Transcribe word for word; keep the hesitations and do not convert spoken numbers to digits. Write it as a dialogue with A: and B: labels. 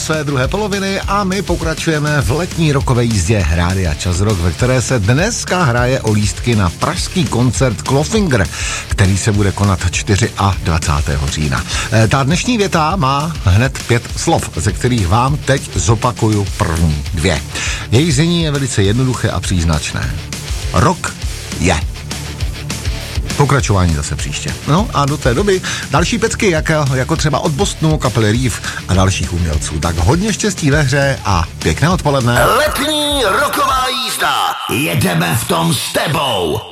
A: své druhé poloviny a my pokračujeme v letní rockové jízdě Rádia Čas Rock, ve které se dneska hraje o lístky na pražský koncert Clawfinger, který se bude konat dvacátého čtvrtého října. E, ta dnešní věta má hned pět slov, ze kterých vám teď zopakuju první dvě. Jejich znění je velice jednoduché a příznačné. Rock je. Pokračování zase příště. No a do té doby další pecky, jako, jako třeba od Bostonu, kapely Reeve a dalších umělců. Tak hodně štěstí ve hře a pěkné odpoledne.
B: Letní roková jízda. Jedeme v tom s tebou.